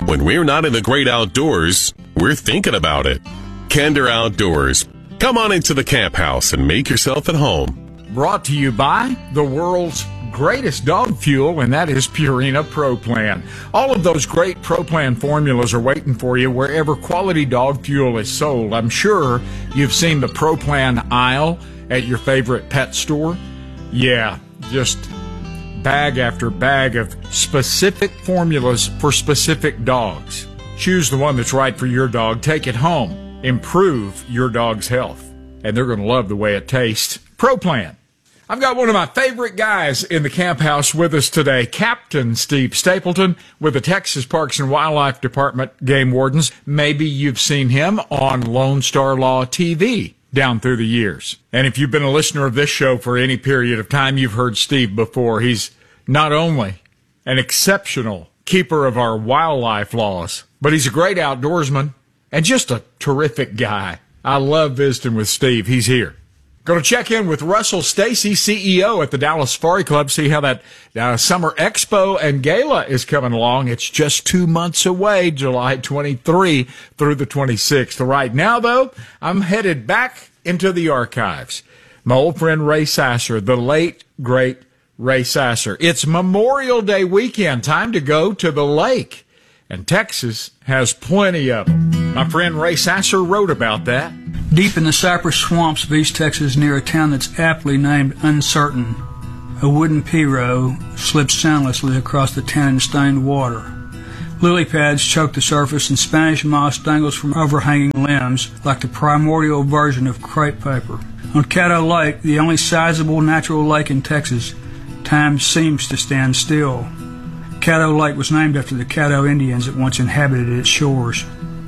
When we're not in the great outdoors, we're thinking about it. Candor Outdoors. Come on into the camp house and make yourself at home. Brought to you by the world's greatest dog fuel, and that is Purina Pro Plan. All of those great Pro Plan formulas are waiting for you wherever quality dog fuel is sold. I'm sure you've seen the Pro Plan aisle at your favorite pet store. Yeah, just bag after bag of specific formulas for specific dogs. Choose the one that's right for your dog. Take it home. Improve your dog's health. And they're going to love the way it tastes. Pro Plan. I've got one of my favorite guys in the camp house with us today, Captain Steve Stapleton with the Texas Parks and Wildlife Department Game Wardens. Maybe you've seen him on Lone Star Law TV down through the years. And if you've been a listener of this show for any period of time, you've heard Steve before. He's not only an exceptional keeper of our wildlife laws, but he's a great outdoorsman and just a terrific guy. I love visiting with Steve. He's here. Going to check in with Russell Stacy, CEO at the Dallas Safari Club, see how that Summer Expo and Gala is coming along. It's just 2 months away, July 23 through the 26th. Right now, though, I'm headed back into the archives. My old friend Ray Sasser, the late, great Ray Sasser. It's Memorial Day weekend, time to go to the lake. And Texas has plenty of them. My friend Ray Sasser wrote about that. Deep in the cypress swamps of East Texas, near a town that's aptly named Uncertain, a wooden pirogue slips soundlessly across the tannin-stained water. Lily pads choke the surface, and Spanish moss dangles from overhanging limbs like the primordial version of crepe paper. On Caddo Lake, the only sizable natural lake in Texas, time seems to stand still. Caddo Lake was named after the Caddo Indians that once inhabited its shores.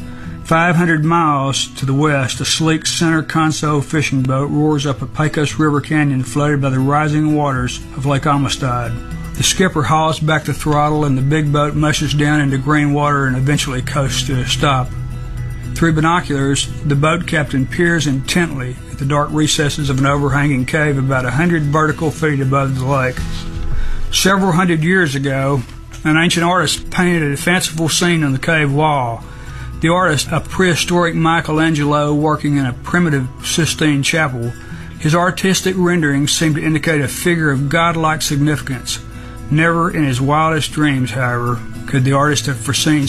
500 miles to the west, a sleek center console fishing boat roars up a Pecos River canyon flooded by the rising waters of Lake Amistad. The skipper hauls back the throttle and the big boat mushes down into green water and eventually coasts to a stop. Through binoculars, the boat captain peers intently at the dark recesses of an overhanging cave about 100 vertical feet above the lake. Several hundred years ago, an ancient artist painted a fanciful scene on the cave wall. The artist, a prehistoric Michelangelo working in a primitive Sistine chapel, his artistic renderings seem to indicate a figure of godlike significance. Never in his wildest dreams, however, could the artist have foreseen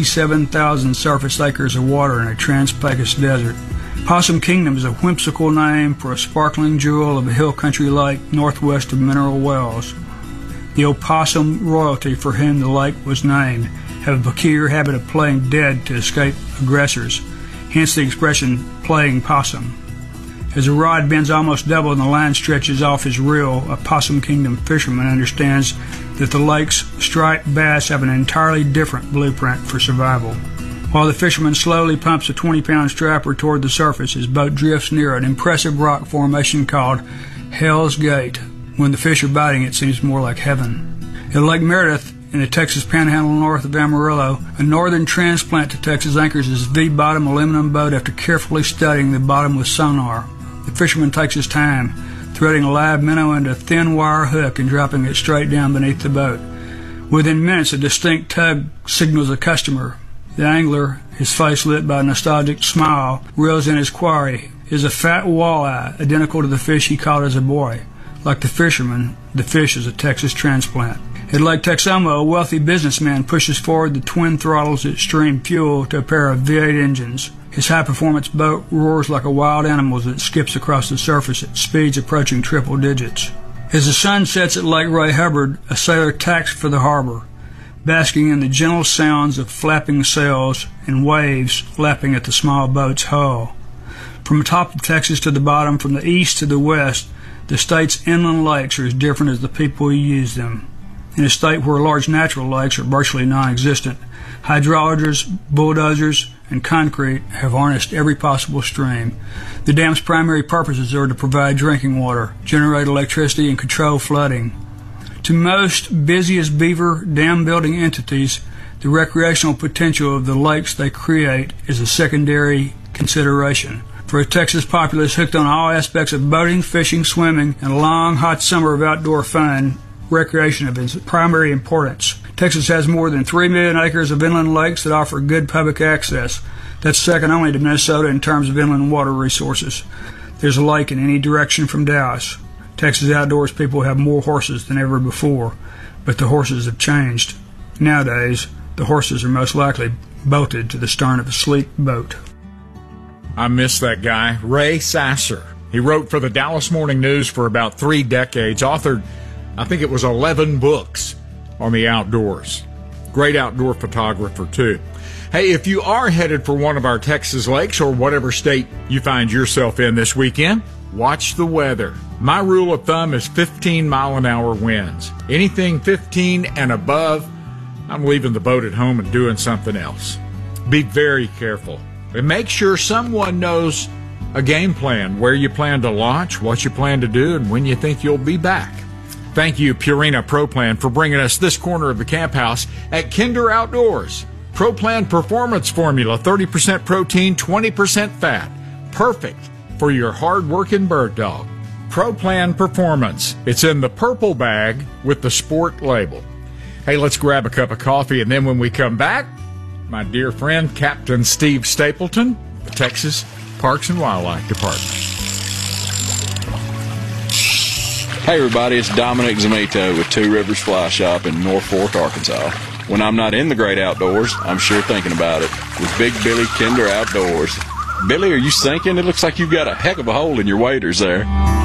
67,000 surface acres of water in a trans-Pecos desert. Possum Kingdom is a whimsical name for a sparkling jewel of a hill country lake northwest of Mineral Wells. The opossum royalty for whom the lake was named have a peculiar habit of playing dead to escape aggressors, hence the expression playing possum. As the rod bends almost double and the line stretches off his reel, a Possum Kingdom fisherman understands that the lake's striped bass have an entirely different blueprint for survival. While the fisherman slowly pumps a 20-pound strapper toward the surface, his boat drifts near an impressive rock formation called Hell's Gate. When the fish are biting, it seems more like heaven. At Lake Meredith, in the Texas Panhandle north of Amarillo, a northern transplant to Texas anchors his V-bottom aluminum boat after carefully studying the bottom with sonar. The fisherman takes his time, threading a live minnow into a thin wire hook and dropping it straight down beneath the boat. Within minutes, a distinct tug signals a customer. The angler, his face lit by a nostalgic smile, reels in his quarry. It is a fat walleye, identical to the fish he caught as a boy. Like the fisherman, the fish is a Texas transplant. At Lake Texoma, a wealthy businessman pushes forward the twin throttles that stream fuel to a pair of V8 engines. His high-performance boat roars like a wild animal as it skips across the surface at speeds approaching triple digits. As the sun sets at Lake Ray Hubbard, a sailor tacks for the harbor, basking in the gentle sounds of flapping sails and waves lapping at the small boat's hull. From the top of Texas to the bottom, from the east to the west, the state's inland lakes are as different as the people who use them. In a state where large natural lakes are virtually non-existent, hydrologers, bulldozers, and concrete have harnessed every possible stream. The dam's primary purposes are to provide drinking water, generate electricity, and control flooding. To most busy as beaver dam-building entities, the recreational potential of the lakes they create is a secondary consideration. For a Texas populace hooked on all aspects of boating, fishing, swimming, and a long, hot summer of outdoor fun, recreation of its primary importance. Texas has more than 3 million acres of inland lakes that offer good public access. That's second only to Minnesota in terms of inland water resources. There's a lake in any direction from Dallas. Texas outdoors people have more horses than ever before, but the horses have changed. Nowadays, the horses are most likely bolted to the stern of a sleek boat. I miss that guy, Ray Sasser. He wrote for the Dallas Morning News for about 3 decades, authored, I think it was 11 books on the outdoors. Great outdoor photographer, too. Hey, if you are headed for one of our Texas lakes or whatever state you find yourself in this weekend, watch the weather. My rule of thumb is 15-mile-an-hour winds. Anything 15 and above, I'm leaving the boat at home and doing something else. Be very careful. And make sure someone knows a game plan, where you plan to launch, what you plan to do, and when you think you'll be back. Thank you, Purina Pro Plan, for bringing us this corner of the camp house at Kinder Outdoors. Pro Plan Performance Formula, 30% protein, 20% fat. Perfect for your hard-working bird dog. Pro Plan Performance. It's in the purple bag with the sport label. Hey, let's grab a cup of coffee, and then when we come back, my dear friend, Captain Steve Stapleton, the Texas Parks and Wildlife Department. Hey everybody, it's Dominic Zamito with Two Rivers Fly Shop in North Fork, Arkansas. When I'm not in the great outdoors, I'm sure thinking about it with Big Billy Kinder Outdoors. Billy, are you sinking? It looks like you've got a heck of a hole in your waders there.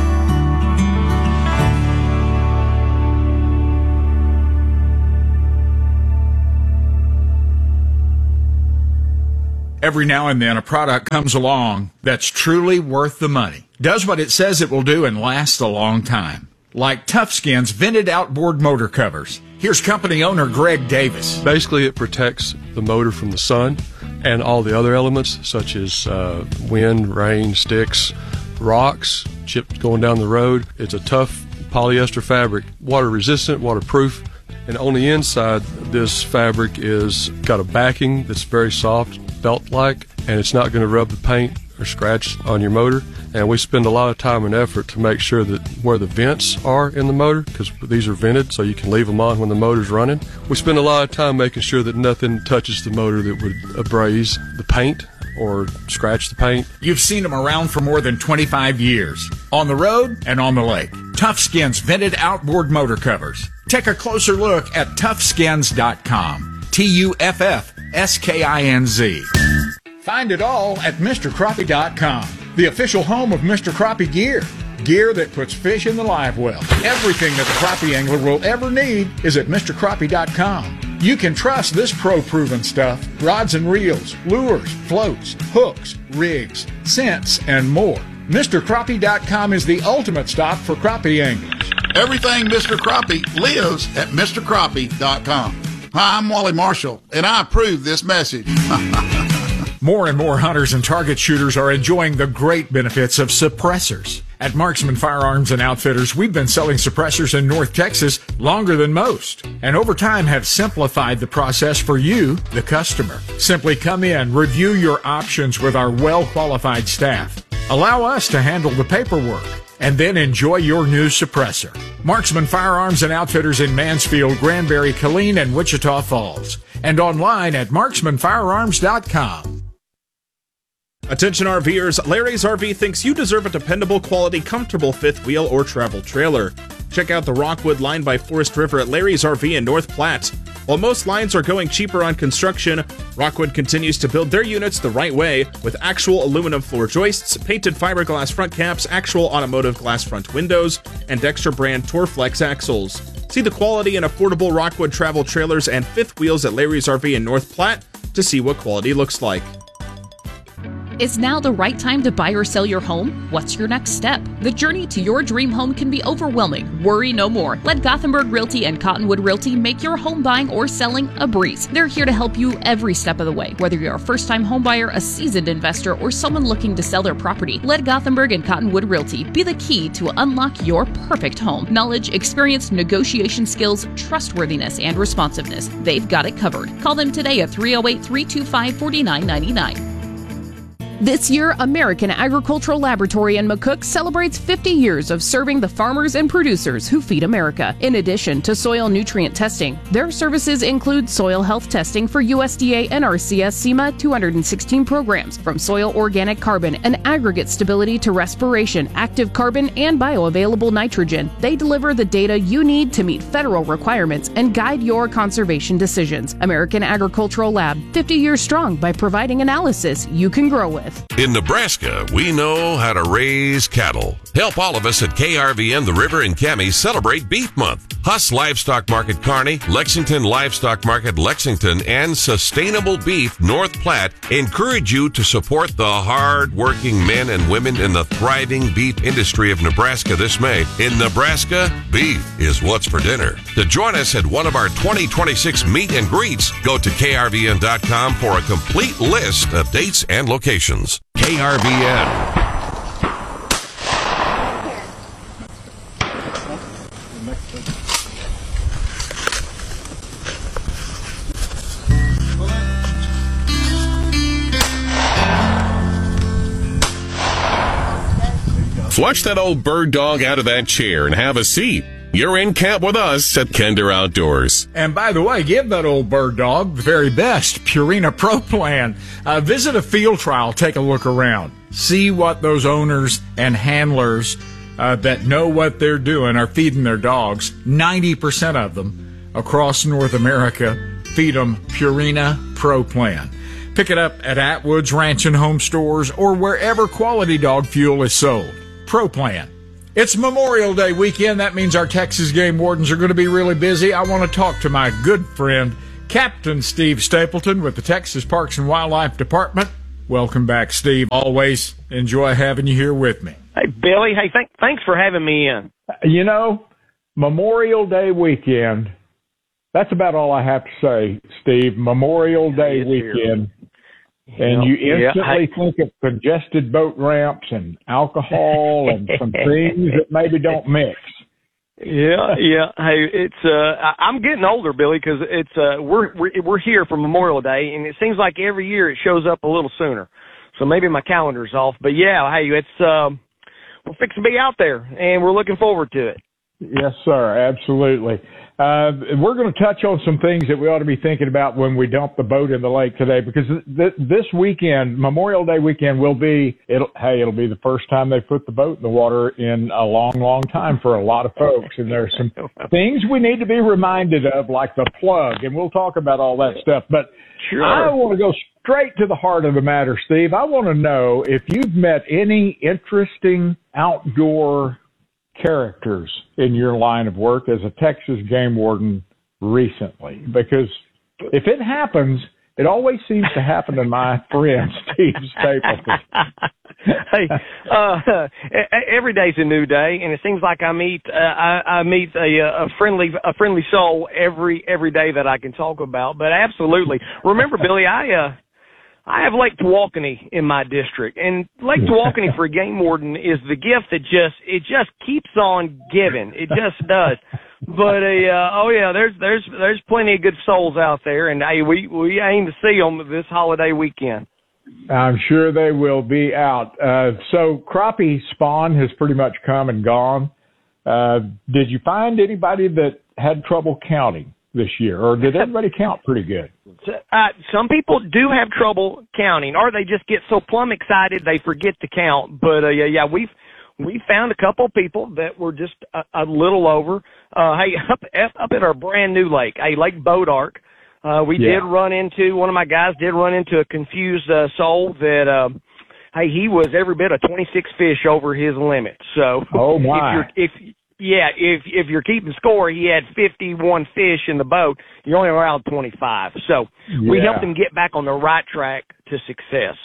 Every now and then a product comes along that's truly worth the money, does what it says it will do, and lasts a long time. Like Toughskin's vented outboard motor covers. Here's company owner Greg Davis. Basically, it protects the motor from the sun and all the other elements, such as wind, rain, sticks, rocks, chips going down the road. It's a tough polyester fabric, water resistant, waterproof. And on the inside, this fabric is got a backing that's very soft, felt-like, and it's not going to rub the paint or scratch on your motor. And we spend a lot of time and effort to make sure that where the vents are in the motor, because these are vented so you can leave them on when the motor's running, we spend a lot of time making sure that nothing touches the motor that would abrase the paint or scratch the paint. You've seen them around for more than 25 years, on the road and on the lake. Toughskin's vented outboard motor covers. Take a closer look at toughskins.com. TUFFSKINZ. Find it all at MrCrappie.com, the official home of Mr. Crappie gear. Gear that puts fish in the live well. Everything that the crappie angler will ever need is at MrCrappie.com. You can trust this pro-proven stuff. Rods and reels, lures, floats, hooks, rigs, scents, and more. MrCrappie.com is the ultimate stop for crappie anglers. Everything Mr. Crappie lives at MrCrappie.com. Hi, I'm Wally Marshall, and I approve this message. More and more hunters and target shooters are enjoying the great benefits of suppressors. At Marksman Firearms and Outfitters, we've been selling suppressors in North Texas longer than most, and over time have simplified the process for you, the customer. Simply come in, review your options with our well-qualified staff. Allow us to handle the paperwork, and then enjoy your new suppressor. Marksman Firearms and Outfitters in Mansfield, Granbury, Killeen, and Wichita Falls, and online at marksmanfirearms.com. Attention RVers, Larry's RV thinks you deserve a dependable, quality, comfortable fifth wheel or travel trailer. Check out the Rockwood line by Forest River at Larry's RV in North Platte. While most lines are going cheaper on construction, Rockwood continues to build their units the right way with actual aluminum floor joists, painted fiberglass front caps, actual automotive glass front windows, and Dexter brand Torflex axles. See the quality and affordable Rockwood travel trailers and fifth wheels at Larry's RV in North Platte to see what quality looks like. Is now the right time to buy or sell your home? What's your next step? The journey to your dream home can be overwhelming. Worry no more. Let Gothenburg Realty and Cottonwood Realty make your home buying or selling a breeze. They're here to help you every step of the way. Whether you're a first-time homebuyer, a seasoned investor, or someone looking to sell their property, let Gothenburg and Cottonwood Realty be the key to unlock your perfect home. Knowledge, experience, negotiation skills, trustworthiness, and responsiveness. They've got it covered. Call them today at 308-325-4999. This year, American Agricultural Laboratory in McCook celebrates 50 years of serving the farmers and producers who feed America. In addition to soil nutrient testing, their services include soil health testing for USDA NRCS SEMA 216 programs, from soil organic carbon and aggregate stability to respiration, active carbon, and bioavailable nitrogen. They deliver the data you need to meet federal requirements and guide your conservation decisions. American Agricultural Lab, 50 years strong by providing analysis you can grow with. In Nebraska, we know how to raise cattle. Help all of us at KRVN The River and Cammie celebrate Beef Month. Huss Livestock Market Kearney, Lexington Livestock Market Lexington, and Sustainable Beef North Platte encourage you to support the hard-working men and women in the thriving beef industry of Nebraska this May. In Nebraska, beef is what's for dinner. To join us at one of our 2026 meet and greets, go to krvn.com for a complete list of dates and locations. KRVN. Flush that old bird dog out of that chair and have a seat. You're in camp with us at Kinder Outdoors. And by the way, give that old bird dog the very best, Purina Pro Plan. Visit a field trial, take a look around. See what those owners and handlers that know what they're doing are feeding their dogs. 90% of them across North America feed them Purina Pro Plan. Pick it up at Atwood's Ranch and Home Stores or wherever quality dog fuel is sold. Pro Plan. It's Memorial Day weekend. That means our Texas game wardens are going to be really busy. I want to talk to my good friend, Captain Steve Stapleton with the Texas Parks and Wildlife Department. Welcome back, Steve. Always enjoy having you here with me. Hey, Billy. Hey, thanks for having me in. You know, Memorial Day weekend, that's about all I have to say, Steve. Memorial Day weekend. And you instantly think of congested boat ramps and alcohol and some things that maybe don't mix. Yeah. Hey, it's I'm getting older, Billy, because it's we're here for Memorial Day, and it seems like every year it shows up a little sooner. So maybe my calendar's off, but yeah, hey, it's we're fixing to be out there, and we're looking forward to it. Yes, sir, absolutely. We're going to touch on some things that we ought to be thinking about when we dump the boat in the lake today, because this weekend, Memorial Day weekend, it'll be the first time they put the boat in the water in a long, long time for a lot of folks. And there's some things we need to be reminded of, like the plug, and we'll talk about all that stuff. But sure. I want to go straight to the heart of the matter, Steve. I want to know if you've met any interesting outdoor characters in your line of work as a Texas game warden recently, because if it happens, it always seems to happen to my friend Steve Stapleton. Hey, every day's a new day, and it seems like I meet a friendly soul every day that I can talk about. But absolutely, remember, Billy, I have Lake Tawakoni in my district, and Lake Tawakoni for a game warden is the gift that just keeps on giving. It just does. But there's plenty of good souls out there, and we aim to see them this holiday weekend. I'm sure they will be out. So crappie spawn has pretty much come and gone. Did you find anybody that had trouble counting this year, or did everybody count pretty good? Some people do have trouble counting, or they just get so plumb excited they forget to count. But we found a couple people that were just a little over. Hey, up at our brand new lake, Lake Bodark, did run into one of my guys. Did run into a confused soul that he was every bit of 26 fish over his limit. So, oh my. If you're keeping score, he had 51 fish in the boat. You're only allowed 25. So we helped him get back on the right track to success.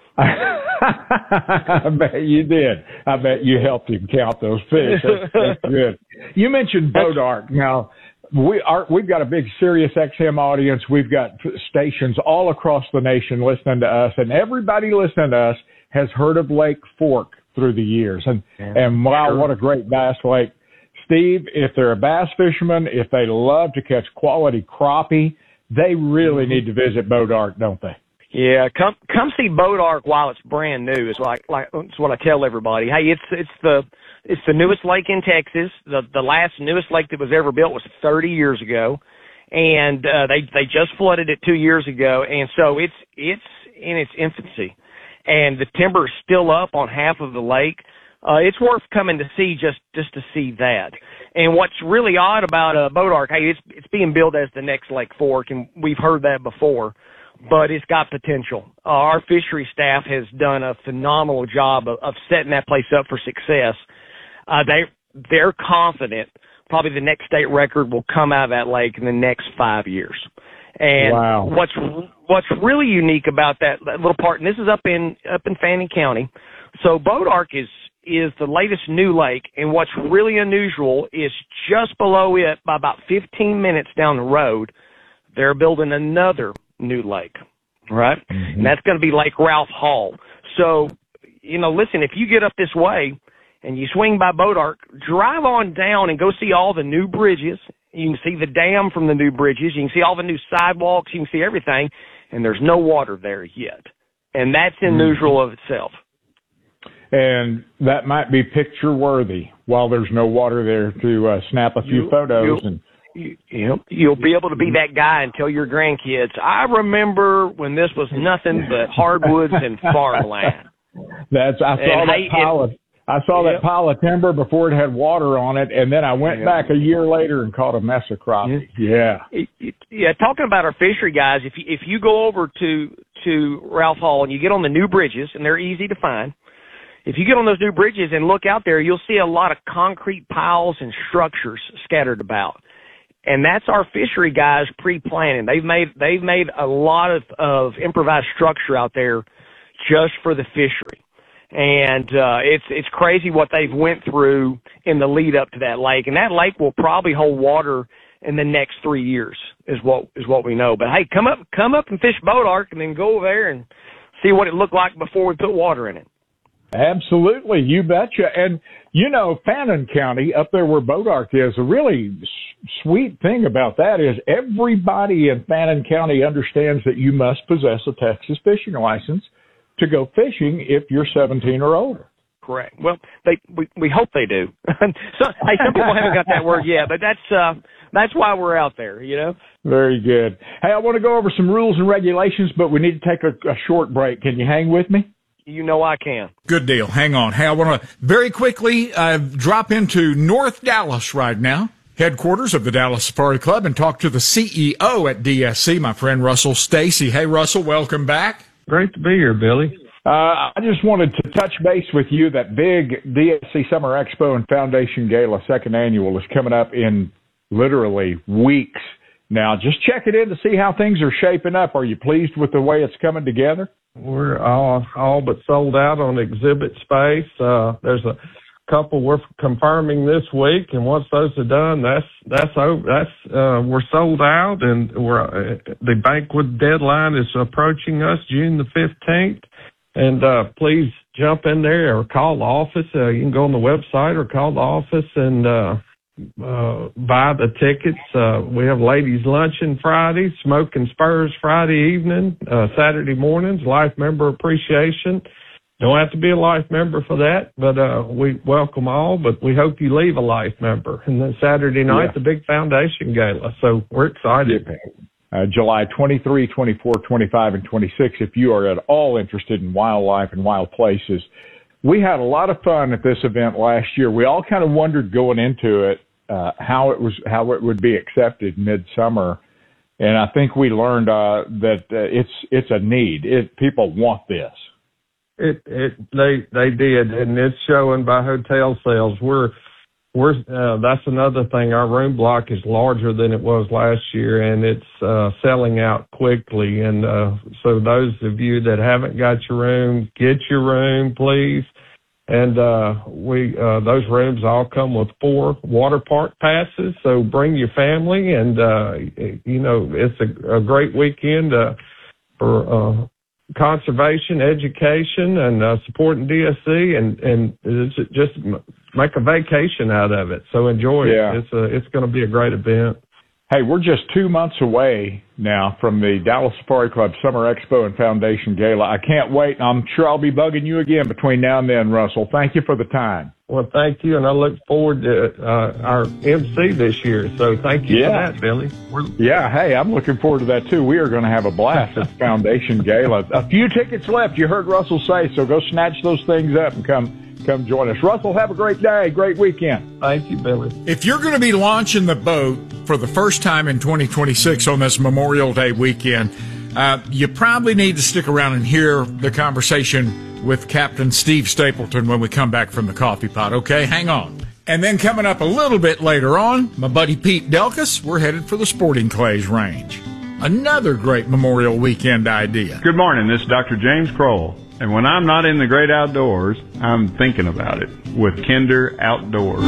I bet you did. I bet you helped him count those fish. That's good. You mentioned Bodark. Now, we've got a big Sirius XM audience. We've got stations all across the nation listening to us, and everybody listening to us has heard of Lake Fork through the years. And wow, what a great bass lake. Steve, if they're a bass fisherman, if they love to catch quality crappie, they really need to visit Bodark, don't they? Yeah, come see Boat Ark while it's brand new. It's like it's what I tell everybody. Hey, it's the newest lake in Texas. The last newest lake that was ever built was 30 years ago, and they just flooded it 2 years ago, and so it's in its infancy, and the timber is still up on half of the lake. It's worth coming to see just to see that. And what's really odd about Boat Ark, hey, it's being billed as the next Lake Fork, and we've heard that before, but it's got potential. Our fishery staff has done a phenomenal job of setting that place up for success. They're confident probably the next state record will come out of that lake in the next 5 years. And wow. What's really unique about that little part, and this is up in Fannin County. So Boat Ark is the latest new lake, and what's really unusual is just below it, by about 15 minutes down the road, they're building another new lake, right? Mm-hmm. And that's going to be Lake Ralph Hall. So, listen, if you get up this way and you swing by Boat Ark, drive on down and go see all the new bridges. You can see the dam from the new bridges. You can see all the new sidewalks. You can see everything, and there's no water there yet. And that's unusual of itself. And that might be picture worthy while there's no water there to snap a few photos. You'll be able to be that guy and tell your grandkids, I remember when this was nothing but hardwoods and farmland. I saw that pile of timber before it had water on it, and then I went back a year later and caught a mess of crappie. Yeah, talking about our fishery guys, if you go over to Ralph Hall and you get on the new bridges, and they're easy to find, if you get on those new bridges and look out there, you'll see a lot of concrete piles and structures scattered about. And that's our fishery guys pre-planning. They've made a lot of improvised structure out there just for the fishery. And it's crazy what they've went through in the lead up to that lake. And that lake will probably hold water in the next 3 years is what we know. But hey, come up and fish Boat Ark and then go over there and see what it looked like before we put water in it. Absolutely, you betcha. And, Fannin County, up there where Boat Ark is, a really sweet thing about that is everybody in Fannin County understands that you must possess a Texas fishing license to go fishing if you're 17 or older. Correct. Well, we hope they do. Some people haven't got that word yet, but that's why we're out there, Very good. Hey, I want to go over some rules and regulations, but we need to take a short break. Can you hang with me? I can. Good deal. Hang on. Hey, I want to very quickly drop into North Dallas right now, headquarters of the Dallas Safari Club, and talk to the CEO at DSC, my friend Russell Stacy. Hey, Russell, welcome back. Great to be here, Billy. I just wanted to touch base with you. That big DSC Summer Expo and Foundation Gala, second annual, is coming up in literally weeks. Now, just check it in to see how things are shaping up. Are you pleased with the way it's coming together? We're all but sold out on exhibit space. There's a couple we're confirming this week, and once those are done, that's we're sold out, and the banquet deadline is approaching us June the 15th. And please jump in there or call the office. You can go on the website or call the office and buy the tickets. We have ladies' luncheon Friday, Smoke and Spurs Friday evening, Saturday mornings, life member appreciation. Don't have to be a life member for that, but we welcome all, but we hope you leave a life member. And then Saturday night, the big foundation gala. So we're excited. July 23, 24, 25, and 26, if you are at all interested in wildlife and wild places. We had a lot of fun at this event last year. We all kind of wondered going into it how it would be accepted midsummer, and I think we learned that it's a need. People want this. They did, and it's showing by hotel sales. We're that's another thing. Our room block is larger than it was last year, and it's selling out quickly. And so those of you that haven't got your room, get your room, please. And those rooms all come with 4 water park passes. So bring your family, and it's a great weekend for conservation, education, and supporting DSC, and just make a vacation out of it. So enjoy it. It's going to be a great event. Hey, we're just 2 months away now from the Dallas Safari Club Summer Expo and Foundation Gala. I can't wait. I'm sure I'll be bugging you again between now and then, Russell. Thank you for the time. Well, thank you, and I look forward to our MC this year. So thank you for that, Billy. Yeah, hey, I'm looking forward to that, too. We are going to have a blast at the Foundation Gala. A few tickets left, you heard Russell say, so go snatch those things up and come join us. Russell, have a great day, great weekend. Thank you, Billy. If you're going to be launching the boat for the first time in 2026 on this Memorial Day weekend, you probably need to stick around and hear the conversation with Captain Steve Stapleton when we come back from the coffee pot, okay? Hang on. And then coming up a little bit later on, my buddy Pete Delkus, we're headed for the Sporting Clays Range. Another great Memorial Weekend idea. Good morning, this is Dr. James Kroll. And when I'm not in the great outdoors, I'm thinking about it with Kinder Outdoors.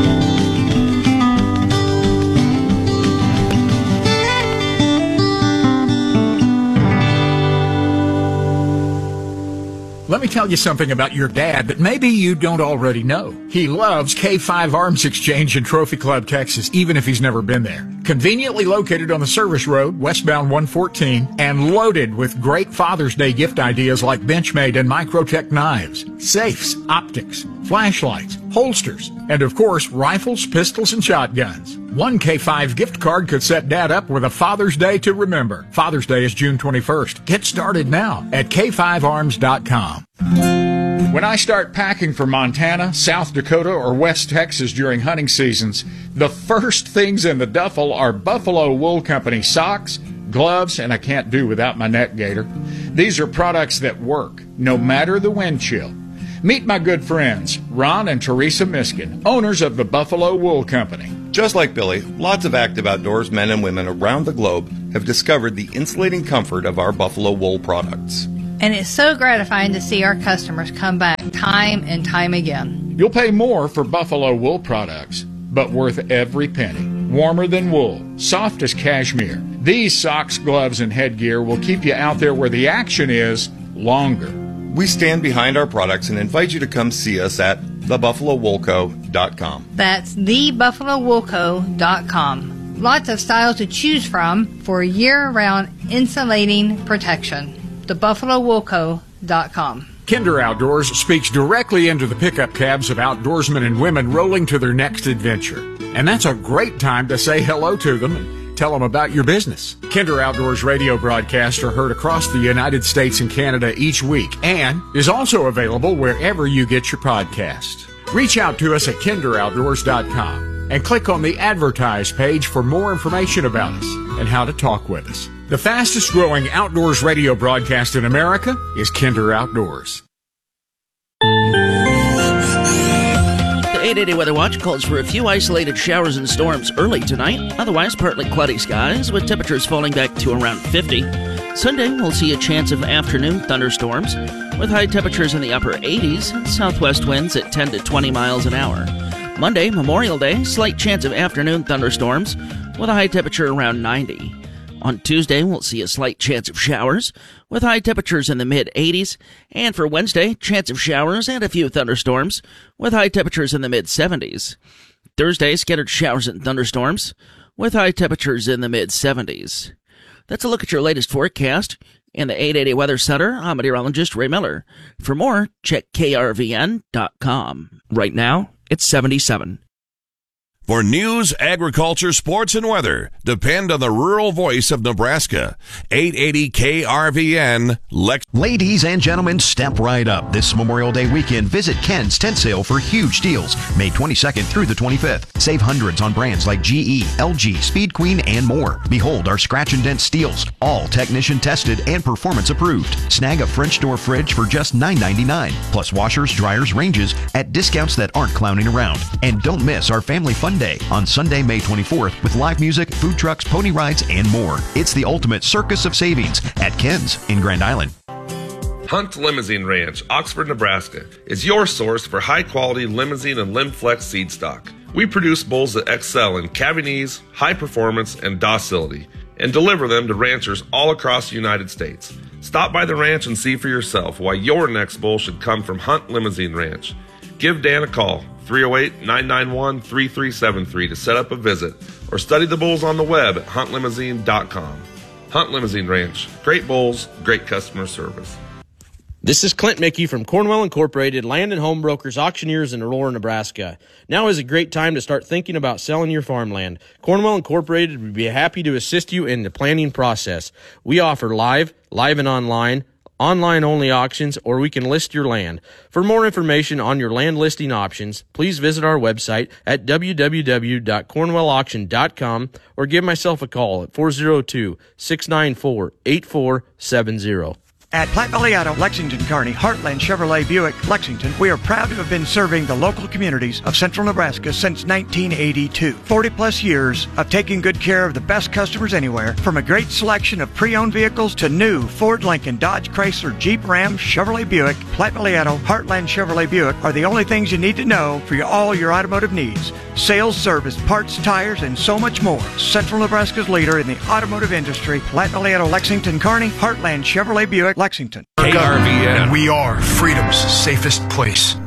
Let me tell you something about your dad that maybe you don't already know. He loves K5 Arms Exchange in Trophy Club, Texas, even if he's never been there. Conveniently located on the service road, westbound 114, and loaded with great Father's Day gift ideas like Benchmade and Microtech knives, safes, optics, flashlights, holsters, and of course, rifles, pistols, and shotguns. One K5 gift card could set Dad up with a Father's Day to remember. Father's Day is June 21st. Get started now at K5Arms.com. When I start packing for Montana, South Dakota, or West Texas during hunting seasons, the first things in the duffel are Buffalo Wool Company socks, gloves, and I can't do without my neck gaiter. These are products that work, no matter the wind chill. Meet my good friends, Ron and Teresa Miskin, owners of the Buffalo Wool Company. Just like Billy, lots of active outdoors men and women around the globe have discovered the insulating comfort of our Buffalo Wool products. And it's so gratifying to see our customers come back time and time again. You'll pay more for Buffalo Wool products, but worth every penny. Warmer than wool, soft as cashmere. These socks, gloves, and headgear will keep you out there where the action is longer. We stand behind our products and invite you to come see us at thebuffalowoolco.com. That's thebuffalowoolco.com. Lots of styles to choose from for year-round insulating protection. thebuffalowoolco.com. Kinder Outdoors speaks directly into the pickup cabs of outdoorsmen and women rolling to their next adventure. And that's a great time to say hello to them and tell them about your business. Kinder Outdoors radio broadcasts are heard across the United States and Canada each week and is also available wherever you get your podcast. Reach out to us at kinderoutdoors.com and click on the Advertise page for more information about us and how to talk with us. The fastest growing outdoors radio broadcast in America is Kinder Outdoors. The 880 Weather Watch calls for a few isolated showers and storms early tonight. Otherwise, partly cloudy skies with temperatures falling back to around 50. Sunday, we'll see a chance of afternoon thunderstorms with high temperatures in the upper 80s and southwest winds at 10 to 20 miles an hour. Monday, Memorial Day, slight chance of afternoon thunderstorms with a high temperature around 90. On Tuesday, we'll see a slight chance of showers with high temperatures in the mid-80s. And for Wednesday, chance of showers and a few thunderstorms with high temperatures in the mid-70s. Thursday, scattered showers and thunderstorms with high temperatures in the mid-70s. That's a look at your latest forecast. In the 880 Weather Center, I'm meteorologist Ray Miller. For more, check krvn.com. Right now, it's 77. For news, agriculture, sports, and weather, depend on the rural voice of Nebraska. 880 KRVN, Ladies and gentlemen, step right up. This Memorial Day weekend, visit Ken's Tent Sale for huge deals. May 22nd through the 25th. Save hundreds on brands like GE, LG, Speed Queen, and more. Behold our scratch and dent steels, all technician tested and performance approved. Snag a French door fridge for just $9.99. Plus washers, dryers, ranges at discounts that aren't clowning around. And don't miss our Family Fun Day on Sunday, May 24th with live music, food trucks, pony rides, and more. It's the ultimate circus of savings at Ken's in Grand Island. Hunt Limousine Ranch, Oxford, Nebraska is your source for high-quality limousine and Limflex seed stock. We produce bulls that excel in calving ease, high performance, and docility, and deliver them to ranchers all across the United States. Stop by the ranch and see for yourself why your next bull should come from Hunt Limousine Ranch. Give Dan a call, 308-991-3373 to set up a visit, or study the bulls on the web at huntlimousine.com. Hunt Limousine Ranch. Great bulls, great customer service. This is Clint Mickey from Cornwell Incorporated, Land and Home Brokers, Auctioneers in Aurora, Nebraska. Now is a great time to start thinking about selling your farmland. Cornwell Incorporated would be happy to assist you in the planning process. We offer live and online-only auctions, or we can list your land. For more information on your land listing options, please visit our website at www.cornwellauction.com or give myself a call at 402-694-8470. At Platte Valley Auto, Lexington, Kearney, Heartland Chevrolet Buick, Lexington, we are proud to have been serving the local communities of central Nebraska since 1982. 40-plus years of taking good care of the best customers anywhere, from a great selection of pre-owned vehicles to new Ford, Lincoln, Dodge, Chrysler, Jeep, Ram, Chevrolet Buick. Platte Valley Auto, Heartland Chevrolet Buick are the only things you need to know for all your automotive needs. Sales, service, parts, tires, and so much more. Central Nebraska's leader in the automotive industry, Platte Valley Auto, Lexington, Kearney, Heartland Chevrolet Buick, Lexington. KRVN. We are freedom's safest place.